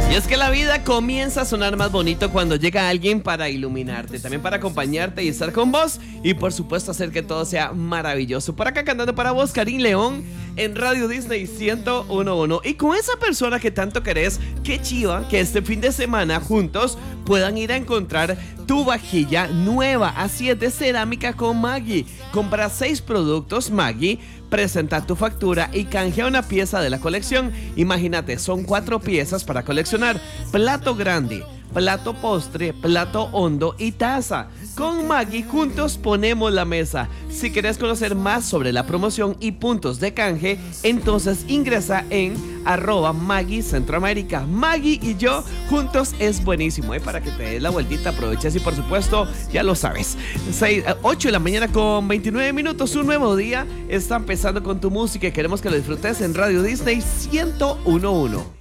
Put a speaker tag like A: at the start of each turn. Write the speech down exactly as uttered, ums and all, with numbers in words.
A: Y es que la vida comienza a sonar más bonito cuando llega alguien para iluminarte, también para acompañarte y estar con vos, y por supuesto hacer que todo sea maravilloso. Por acá cantando para vos, Karim León, en Radio Disney ciento uno punto uno. Y con esa persona que tanto querés, qué chiva que este fin de semana juntos puedan ir a encontrar tu vajilla nueva. Así es, de cerámica con Maggi. Compra seis productos Maggi, presenta tu factura y canjea una pieza de la colección. Imagínate, son cuatro piezas para coleccionar: plato grande, plato postre, plato hondo y taza. Con Maggi juntos ponemos la mesa. Si querés conocer más sobre la promoción y puntos de canje, entonces ingresa en arroba Maggi Centroamérica. Maggi y yo juntos es buenísimo, ¿eh? Para que te des la vueltita, aproveches y por supuesto, ya lo sabes, ocho de la mañana con veintinueve minutos, un nuevo día está empezando con tu música y queremos que lo disfrutes en Radio Disney ciento uno punto uno.